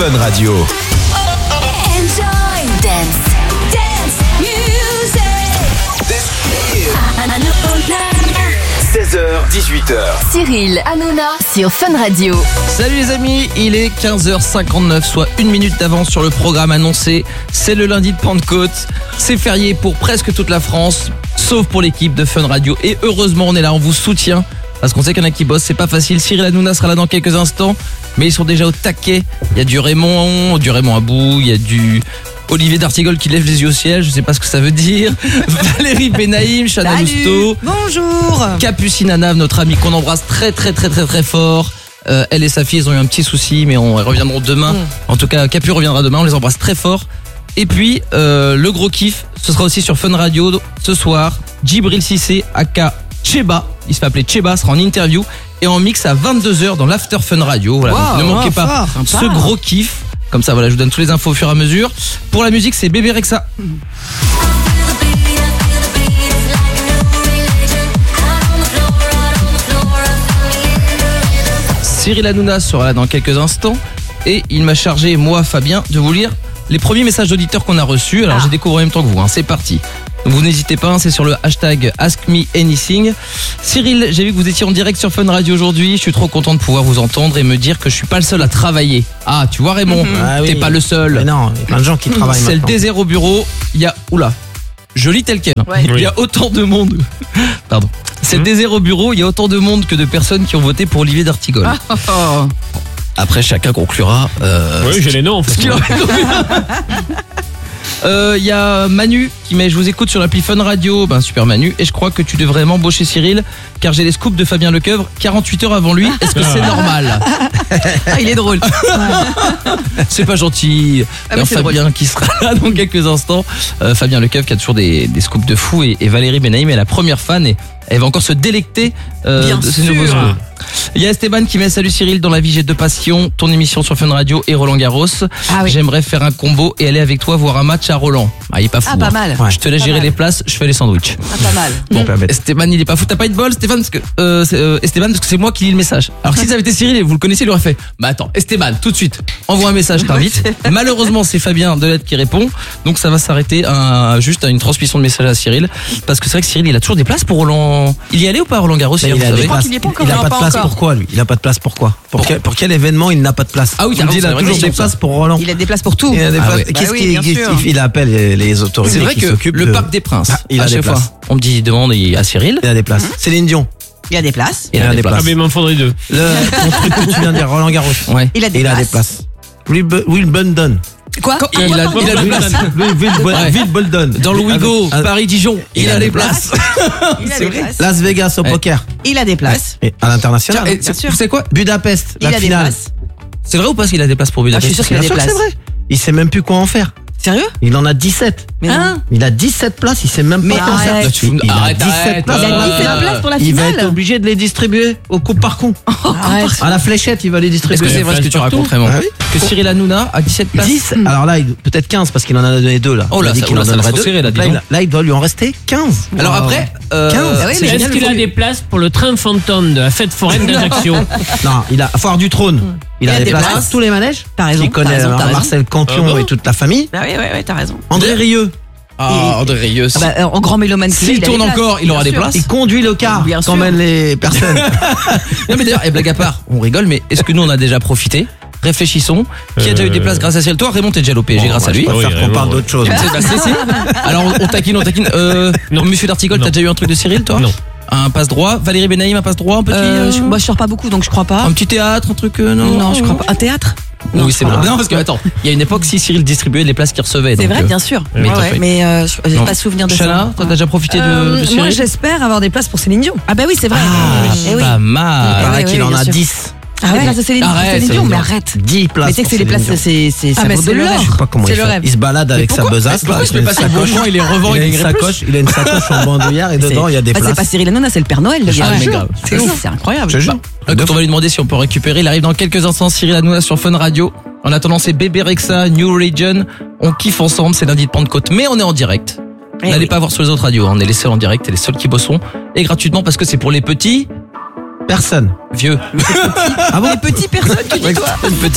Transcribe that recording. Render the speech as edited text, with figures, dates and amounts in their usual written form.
Fun Radio. Enjoy dance music. 16h-18h. Cyril Hanouna sur Fun Radio. Salut les amis, il est 15h59, soit une minute d'avance sur le programme annoncé. C'est le lundi de Pentecôte, c'est férié pour presque toute la France, sauf pour l'équipe de Fun Radio. Et heureusement on est là, on vous soutient, parce qu'on sait qu'il y en a qui bossent, c'est pas facile. Cyril Hanouna sera là dans quelques instants, mais ils sont déjà au taquet. Il y a du Raymond Abou, il y a du Olivier d'Artigol qui lève les yeux au ciel, je sais pas ce que ça veut dire. Valérie Benaïm, Chana Lousteau. Bonjour. Capucine Anav, notre amie qu'on embrasse très fort. Elle et sa fille, ils ont eu un petit souci, mais elles reviendront demain. En tout cas, Capu reviendra demain, on les embrasse très fort. Et puis, le gros kiff, ce sera aussi sur Fun Radio ce soir. Djibril Cissé, aka Cheba, il se fait appeler Cheba, sera en interview et en mix à 22h dans l'After Fun Radio. Voilà, donc ne manquez pas ce gros kiff. Comme ça, voilà, je vous donne tous les infos au fur et à mesure. Pour la musique, c'est Bébé Rexha. Cyril Hanouna sera là dans quelques instants. Et il m'a chargé, moi, Fabien, de vous lire les premiers messages d'auditeurs qu'on a reçus. Alors, j'ai découvert en même temps que vous, c'est parti. Donc, vous n'hésitez pas, c'est sur le hashtag AskMeAnything. Cyril, j'ai vu que vous étiez en direct sur Fun Radio aujourd'hui. Je suis trop content de pouvoir vous entendre et me dire que je suis pas le seul à travailler. Ah, tu vois Raymond, t'es pas le seul. Mais non, il y a plein de gens qui travaillent C'est maintenant. le désert au bureau. Il y a... Oula, je lis tel quel. Ouais. Il y a autant de monde. Pardon. C'est le désert au bureau. Il y a autant de monde que de personnes qui ont voté pour Olivier d'Artigol. Après, chacun conclura. Oui, j'ai les noms en fait. Il y a Manu qui met: je vous écoute sur l'appli Fun Radio. Ben super Manu, et je crois que tu devrais m'embaucher Cyril, car j'ai les scoops de Fabien Lecoeuvre 48 heures avant lui. Est-ce que c'est normal? Il est drôle. C'est pas gentil. mais c'est Fabien qui sera là dans quelques instants. Fabien Lecoeuvre qui a toujours des scoops de fou, et Valérie Benaïm est la première fan et elle va encore se délecter Bien de ces sûr. nouveaux scoops. Il y a Esteban qui met: salut Cyril, dans la vie j'ai deux passions, ton émission sur Fun Radio et Roland Garros. Ah oui. J'aimerais faire un combo et aller avec toi voir un match à Roland. Ah, il est pas fou. Ah, pas mal. Je te laisse Pas gérer mal. les places, je fais les sandwichs. Ah, pas mal. Bon, Esteban il est pas fou. T'as pas eu de bol Stéphane, parce que Esteban, parce que c'est moi qui lis le message. Alors que si ça avait été Cyril et vous le connaissez, il aurait fait: bah attends Esteban, tout de suite envoie un message, t'invite. Malheureusement c'est Fabien Delette qui répond, donc ça va s'arrêter juste à une transmission de message à Cyril, parce que c'est vrai que Cyril il a toujours des places pour Roland. Il y allait ou pas Roland Garros hier, vous savez? qu'il y est pas encore. Il a Non, pas de pas place encore. pourquoi lui? Il a pas de place pourquoi? Pour quel événement il n'a pas de place? Ah oui, il me dit, il a c'est vrai, toujours c'est des ça. places pour Roland. Il a des places pour tout. Il a des Ah places. ouais. Qu'est-ce Bah oui, qu'il bien sûr. il appelle les autorités C'est vrai qui que s'occupent le de... Parc des Princes, il a à des chaque fois, places. on me dit demande à Cyril. Il a des places. Céline Dion. Il a des places. Il a des Ah, places. mais il m'en faudrait deux. Ton truc que tu viens de dire, Roland Garros. Ouais. Il a des Il a places. des places. Wimbledon. Quoi? Il a des places. Ouais. Wimbledon. Dans le Wigo, Avec- Paris-Dijon, il a des places. Il a des places. Las Vegas au Ouais. poker. Il a des places. Et à l'international. Et bien sûr. vous savez quoi? Budapest, Il la a des finale. places. C'est vrai ou pas qu'il a des places pour Ah, je Budapest? suis sûr qu'il a Bien des sûr que places. c'est vrai. Il sait même plus quoi en faire. Sérieux? Il en a 17. Mais non. Il a 17 places, il sait même pas Mais quoi faire. arrête. Il a Arrête, 17 arrête. places. Il a 17 places pour la Il va finale. être obligé de les distribuer au coup par coup. Arrête. À la fléchette, il va les Est-ce distribuer. que c'est vrai ce que tu racontes, Raymond? Ah oui. Que Cyril Hanouna a 17 places? 10, alors là, peut-être 15 parce qu'il en a donné 2 là. Oh là, Il a dit ça- qu'il oh là, en ça donnerait va se 2. serrer, là, dis donc. Là, il doit lui en rester 15. Alors après, 15. Ah oui, mais Est-ce qu'il a des places pour le train fantôme de la fête foraine d'Ajaccio? Non, il a Foire du Trône. Il a des places pour tous les manèges. T'as raison, Qui connaît t'as raison, t'as raison. Marcel Campion Ah bon et toute la famille. Bah oui, t'as raison. André Rieu. Ah, André Rieu. Ah bah, en grand mélomane qu'il est, S'il il a tourne des places, encore, il aura bien des sûr. places. Il conduit le car Bien sûr. qu'emmènent les personnes. Non mais d'ailleurs, blague à part, on rigole, mais est-ce que nous on a déjà profité? Réfléchissons. Qui a déjà eu des places grâce à Ciel? Toi, Raymond, t'es déjà au PSG grâce à lui. Je préfère Oui, qu'on Raymond, parle ouais. d'autre chose. Bah, si. Alors on taquine. Non. Monsieur d'Artigol, Non. t'as déjà eu un truc de Cyril, toi? Non. Un passe droit. Valérie Benaïm, un passe droit, un petit. Moi, je sors pas beaucoup, donc je crois pas. Un petit théâtre, un truc. Non. Non, je crois pas. Un théâtre? Oui, c'est vrai. Non, parce que attends, il y a une époque si Cyril distribuait les places qu'il recevait. C'est donc, vrai, bien sûr. mais Ouais, t'as ouais, fait. mais j'ai Non. pas souvenir de Chana, ça. toi t'as déjà profité de Cyril? Moi, j'espère avoir des places pour Céline Dion. Ah bah oui, c'est vrai. Eh oui. Pas Il mal. paraît oui, qu'il en bien a sûr. 10. Ah ouais, places de Céline Arrête, Dion, Céline mais Dion. arrête. 10 places. Mais tu sais que c'est les pour places, Céline Dion. ça Ah, mais vaut c'est de le l'or. rêve. Je sais pas comment C'est il le fait. rêve. Il se balade avec sa besace. Pourquoi là, je peux pas il a une savoir sacoche. il les revend, Il a il une gagnerait plus. sacoche. Il a une sacoche en bandoulière et dedans il y a des Bah, c'est places. pas Cyril Hanouna, c'est le Père Noël, le gars. Ah, mais grave. C'est ouf, c'est incroyable. Je jure. Quand on va lui demander si on peut récupérer, il arrive dans quelques instants. Cyril Hanouna sur Fun Radio. En attendant, c'est Bébé Rexha, New Religion. On kiffe ensemble, c'est lundi de Pentecôte, mais on est en direct. Eh N'allez oui. pas voir sur les autres radios, hein. On est les seuls en direct et les seuls qui bosseront. Et gratuitement parce que c'est pour les petits Personne. vieux. Ah bon? Les petites personnes, tu dis quoi?